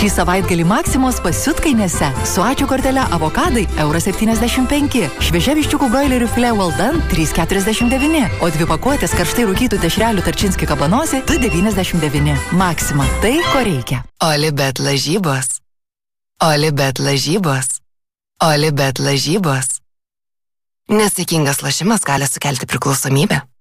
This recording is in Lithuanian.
Šį savaitgalį Maksimos pasiutkainėse. Su ačiū kortele avokadai €1,75. Šviežia viščiukų broilerių filė well done 3,49. O 2 pakuotės karštai rūkytų dešrelių Tarčinski kabanosi 2,99. Maksima. Tai, ko reikia. Olibet lažybos. Olibet lažybos. Olibet lažybos. Nesaikingas lošimas gali sukelti priklausomybę.